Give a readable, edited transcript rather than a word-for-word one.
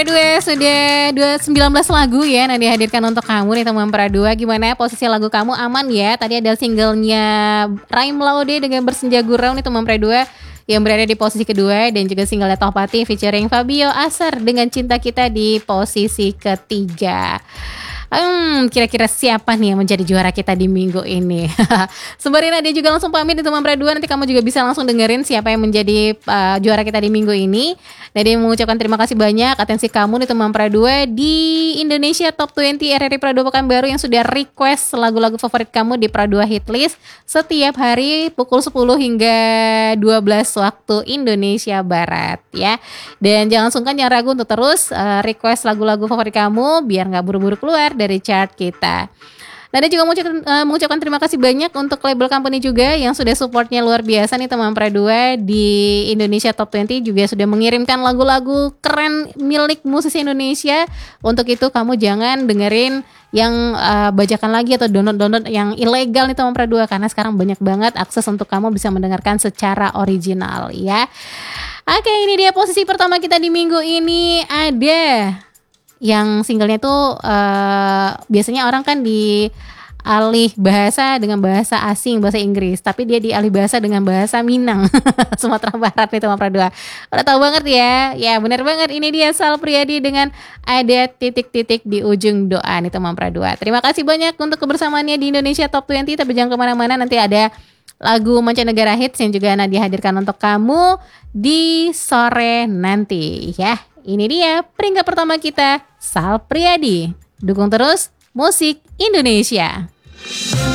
Sudah 19 lagu ya yang dihadirkan untuk kamu nih teman Pradua. Gimana posisi lagu kamu, aman ya? Tadi ada singlenya Raim Laude dengan Bersenja Gurau nih teman Pradua yang berada di posisi kedua, dan juga singlenya Tohpati featuring Fabio Asar dengan Cinta Kita di posisi ketiga. Kira-kira siapa nih yang menjadi juara kita di minggu ini? Sembari Nadia juga langsung pamit di teman Pradua. Nanti kamu juga bisa langsung dengerin siapa yang menjadi juara kita di minggu ini. Nadia mengucapkan terima kasih banyak atensi kamu di teman Pradua di Indonesia Top 20 RRI Pradua Pekanbaru yang sudah request lagu-lagu favorit kamu di Pradua Hitlist setiap hari pukul 10 hingga 12 waktu Indonesia Barat ya. Dan jangan sungkan, jangan ragu untuk terus request lagu-lagu favorit kamu biar gak buru-buru keluar dari chart kita. Nada juga mengucapkan terima kasih banyak untuk label company juga yang sudah supportnya luar biasa nih teman Pradua di Indonesia Top 20, juga sudah mengirimkan lagu-lagu keren milik musisi Indonesia. Untuk itu kamu jangan dengerin yang bajakan lagi atau download yang ilegal nih teman Pradua, karena sekarang banyak banget akses untuk kamu bisa mendengarkan secara original ya. Oke, ini dia posisi pertama kita di minggu ini. Ada yang singlenya tuh biasanya orang kan di alih bahasa dengan bahasa asing, bahasa Inggris, tapi dia di alih bahasa dengan bahasa Minang Sumatera Barat nih teman Pradua. Udah tahu banget ya. Ya benar banget, ini dia Sal Priadi dengan Ada Titik-Titik di Ujung Doa nih teman Pradua. Terima kasih banyak untuk kebersamaannya di Indonesia Top 20. Tapi jangan kemana-mana, nanti ada lagu mancanegara hits yang juga Nadia hadirkan untuk kamu di sore nanti ya. Ini dia peringkat pertama kita, Sal Priadi. Dukung terus musik Indonesia.